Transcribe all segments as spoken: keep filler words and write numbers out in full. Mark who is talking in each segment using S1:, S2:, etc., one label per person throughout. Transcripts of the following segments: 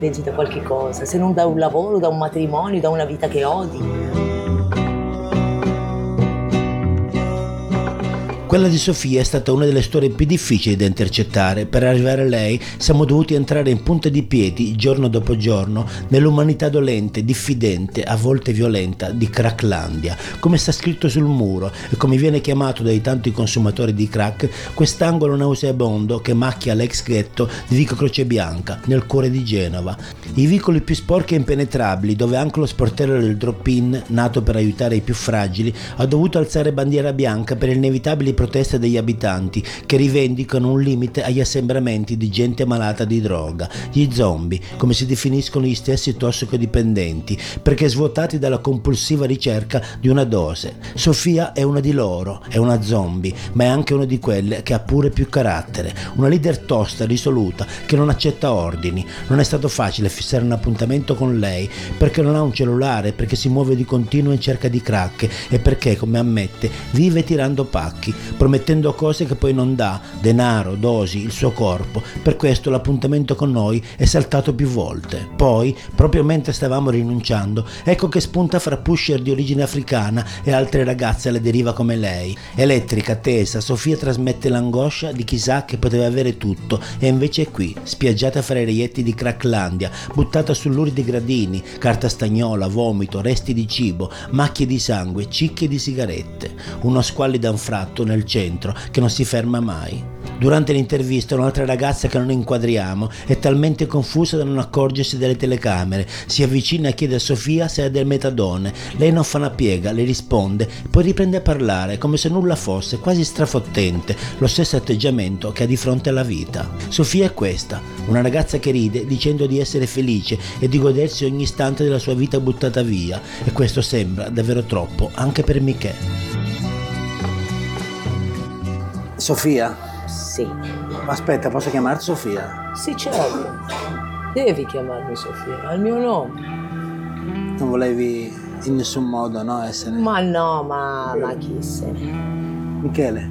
S1: Leggi da qualche cosa, se non da un lavoro, da un matrimonio, da una vita che odi.
S2: Quella di Sofia è stata una delle storie più difficili da intercettare. Per arrivare a lei siamo dovuti entrare in punta di piedi, giorno dopo giorno, nell'umanità dolente, diffidente, a volte violenta di Cracklandia. Come sta scritto sul muro e come viene chiamato dai tanti consumatori di crack, quest'angolo nauseabondo che macchia l'ex ghetto di Vico Crocebianca, nel cuore di Genova. I vicoli più sporchi e impenetrabili, dove anche lo sportello del drop-in, nato per aiutare i più fragili, ha dovuto alzare bandiera bianca per inevitabili proteste degli abitanti che rivendicano un limite agli assembramenti di gente malata di droga, gli zombie, come si definiscono gli stessi tossicodipendenti, perché svuotati dalla compulsiva ricerca di una dose. Sofia è una di loro, è una zombie, ma è anche una di quelle che ha pure più carattere, una leader tosta, risoluta, che non accetta ordini. Non è stato facile fissare un appuntamento con lei, perché non ha un cellulare, perché si muove di continuo in cerca di crack e perché, come ammette, vive tirando pacchi, promettendo cose che poi non dà, denaro, dosi, il suo corpo. Per questo l'appuntamento con noi è saltato più volte. Poi, proprio mentre stavamo rinunciando, ecco che spunta fra pusher di origine africana e altre ragazze alla deriva come lei. Elettrica, tesa, Sofia trasmette l'angoscia di chi sa che poteva avere tutto e invece è qui, spiaggiata fra i reietti di Cracklandia, buttata su luridi gradini, carta stagnola, vomito, resti di cibo, macchie di sangue, cicche di sigarette. Uno squallido anfratto nel centro che non si ferma mai. Durante l'intervista un'altra ragazza che non inquadriamo è talmente confusa da non accorgersi delle telecamere, si avvicina e chiede a Sofia se ha del metadone. Lei non fa una piega, le risponde, poi riprende a parlare come se nulla fosse, quasi strafottente, lo stesso atteggiamento che ha di fronte alla vita. Sofia è questa, una ragazza che ride dicendo di essere felice e di godersi ogni istante della sua vita buttata via, e questo sembra davvero troppo anche per Michè. Sofia?
S1: Sì.
S2: Aspetta, posso chiamarti Sofia?
S1: Sì, certo. Devi chiamarmi Sofia, è il mio nome.
S2: Non volevi in nessun modo, no, essere...
S1: Ma no, ma, ma chi se ne...
S2: Michele?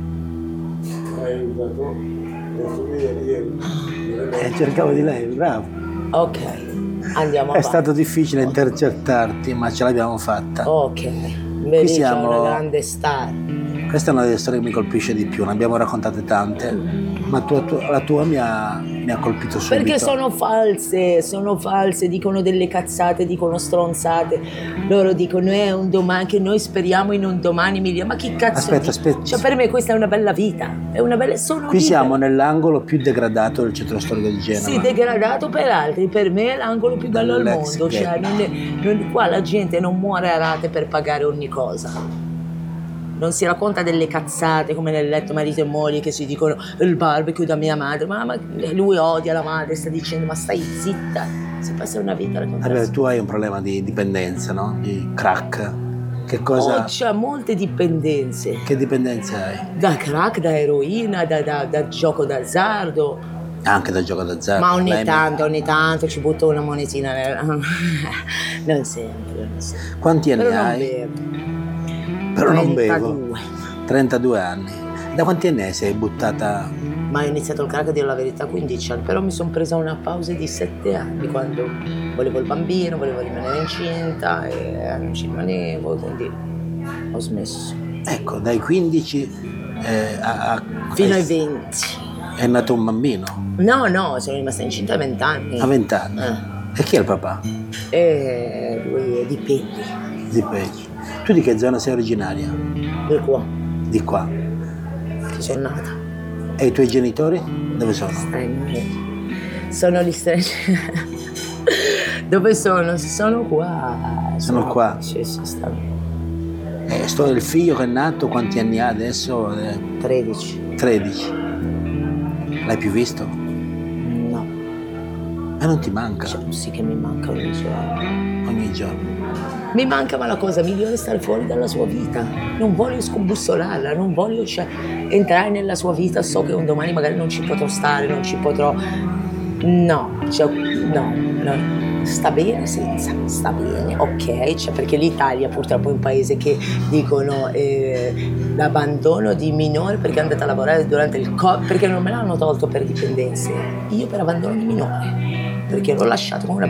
S2: Eh, cercavo di lei, bravo.
S1: Ok, andiamo
S2: È
S1: avanti.
S2: stato difficile intercettarti, ma ce l'abbiamo fatta.
S1: Ok, vedi,
S2: siamo...
S1: c'è una grande star.
S2: Questa è una delle storie che mi colpisce di più, ne abbiamo raccontate tante, ma tua, tua, la tua mi ha, mi ha colpito subito.
S1: Perché sono false, sono false, dicono delle cazzate, dicono stronzate. Loro dicono è un domani, che noi speriamo in un domani migliore. Ma chi cazzo
S2: Aspetta,
S1: di...
S2: aspetta.
S1: Cioè per me questa è una bella vita, è una bella... Sono
S2: Qui
S1: libera.
S2: siamo nell'angolo più degradato del centro storico di Genova.
S1: Sì, degradato per altri, per me è l'angolo più bello al
S2: L'ex
S1: mondo. Cioè,
S2: ghetto.
S1: non è, non, qua la gente non muore a rate per pagare ogni cosa. Non si racconta delle cazzate come nel letto marito e moglie che si dicono il barbecue da mia madre, ma, ma lui odia la madre, sta dicendo ma stai zitta, si passa una vita a raccontare.
S2: Vabbè, tu hai un problema di dipendenza, no? Di crack. Che cosa...
S1: Oh, c'è molte dipendenze.
S2: Che dipendenze hai?
S1: Da crack, da eroina, da, da, da gioco d'azzardo.
S2: Anche dal gioco d'azzardo.
S1: Ma ogni
S2: Lei
S1: tanto, ogni tanto ci butto una monetina nella... Non sempre, non sempre.
S2: Quanti anni
S1: Però non
S2: hai?
S1: bevo.
S2: Però non
S1: trentadue.
S2: bevo. trentadue anni. Da quanti anni sei buttata?
S1: Ma ho iniziato il crack, a dire la verità, quindici anni, però mi sono presa una pausa di sette anni quando volevo il bambino, volevo rimanere incinta e non ci rimanevo, quindi ho smesso.
S2: Ecco, dai quindici eh, a, a...
S1: Fino ai
S2: è,
S1: venti.
S2: è nato un bambino?
S1: No, no, sono rimasta incinta a venti anni.
S2: A venti anni?
S1: Eh.
S2: E chi è il papà?
S1: E lui è di Pelli.
S2: Di Peggi. Tu di che zona sei originaria?
S1: Di qua,
S2: Di qua.
S1: ci sono nata.
S2: E i tuoi genitori? Dove sono?
S1: Strani. Sono gli strani. Dove sono? Sono qua.
S2: Sono qua?
S1: Sì, sì, stanno.
S2: Eh, sto il figlio che è nato, quanti anni ha adesso? Eh,
S1: tredici.
S2: tredici. L'hai più visto?
S1: No.
S2: E non ti manca?
S1: Cioè, sì che mi manca ogni giorno.
S2: Ogni giorno.
S1: Mi manca, ma la cosa migliore è stare fuori dalla sua vita. Non voglio scombussolarla, non voglio cioè, entrare nella sua vita. So che un domani magari non ci potrò stare, non ci potrò... No, cioè, no, no. Sta bene senza, sta bene, ok, cioè, perché l'Italia purtroppo è un paese che dicono eh, l'abbandono di minore perché è andata a lavorare durante il Covid, perché non me l'hanno tolto per dipendenze, io per abbandono di minore. perché l'ho lasciato con una